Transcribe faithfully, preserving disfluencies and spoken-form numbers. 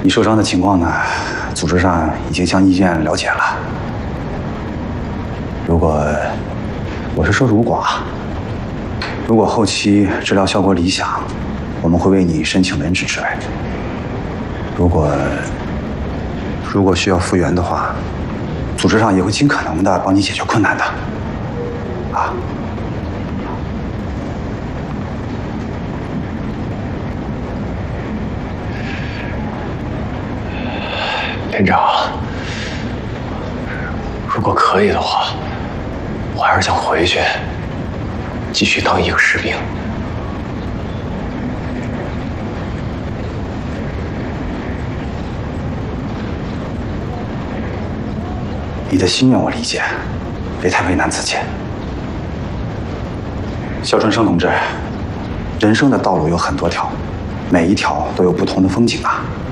你受伤的情况呢，组织上已经向医院了解了。如果我是说如果啊，如果后期治疗效果理想，我们会为你申请文职之位。如果如果需要复原的话，组织上也会尽可能的帮你解决困难的。啊。 连长，如果可以的话，我还是想回去继续当一个士兵。 你的心愿我理解，别太为难自己。肖春生同志，人生的道路有很多条，每一条都有不同的风景啊。